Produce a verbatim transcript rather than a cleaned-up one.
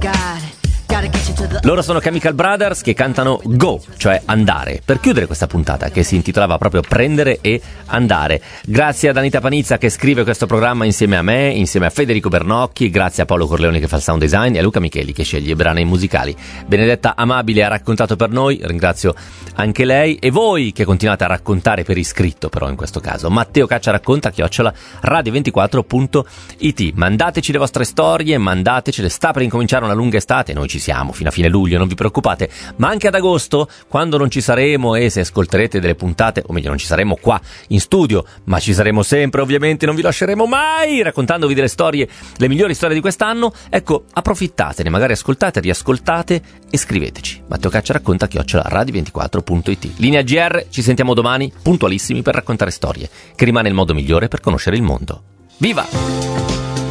Loro sono Chemical Brothers che cantano Go, cioè andare, per chiudere questa puntata che si intitolava proprio Prendere e Andare. Grazie ad Anita Panizza che scrive questo programma insieme a me, insieme a Federico Bernocchi, grazie a Paolo Corleoni che fa il sound design e a Luca Micheli che sceglie i brani musicali. Benedetta Amabile ha raccontato per noi, ringrazio anche lei, e voi che continuate a raccontare per iscritto, però in questo caso Matteo Caccia racconta chiocciola radio ventiquattro punto it. Mandateci le vostre storie, mandatecele, sta per incominciare una lunga estate, noi ci siamo fino a fine luglio, non vi preoccupate, ma anche ad agosto, quando non ci saremo e se ascolterete delle puntate, o meglio non ci saremo qua in studio, ma ci saremo sempre ovviamente, non vi lasceremo mai raccontandovi delle storie, le migliori storie di quest'anno, ecco, approfittatene, magari ascoltate, riascoltate e scriveteci. Matteo Caccia racconta chiocciola radio ventiquattro punto it. Linea G R, ci sentiamo domani puntualissimi per raccontare storie, che rimane il modo migliore per conoscere il mondo. Viva!